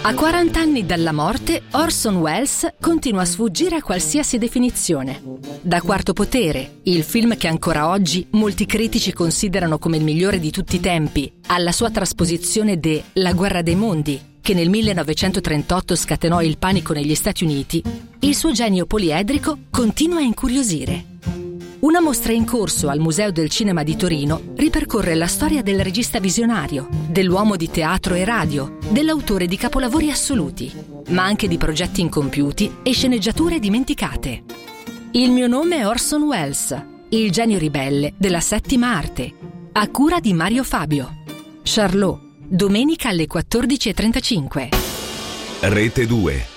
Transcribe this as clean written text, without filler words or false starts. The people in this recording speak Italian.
A 40 anni dalla morte, Orson Welles continua a sfuggire a qualsiasi definizione. Da Quarto Potere, il film che ancora oggi molti critici considerano come il migliore di tutti i tempi, alla sua trasposizione de La guerra dei mondi, che nel 1938 scatenò il panico negli Stati Uniti, il suo genio poliedrico continua a incuriosire. Una mostra in corso al Museo del Cinema di Torino ripercorre la storia del regista visionario, dell'uomo di teatro e radio, dell'autore di capolavori assoluti, ma anche di progetti incompiuti e sceneggiature dimenticate. Il mio nome è Orson Welles, il genio ribelle della settima arte, a cura di Mario Fabio. Charlot, domenica alle 14:35. Rete 2.